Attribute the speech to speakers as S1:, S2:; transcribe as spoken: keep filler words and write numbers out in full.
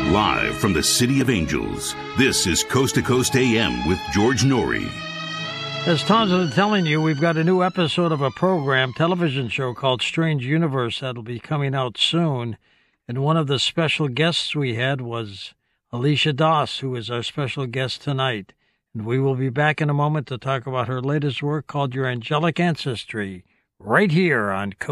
S1: Live from the City of Angels, this is Coast to Coast A M with George Norrie.
S2: As Tom's been telling you, we've got a new episode of a program, television show called Strange Universe that'll be coming out soon. And one of the special guests we had was Alicia Doss, who is our special guest tonight. And we will be back in a moment to talk about her latest work called Your Angelic Ancestry, right here on Coast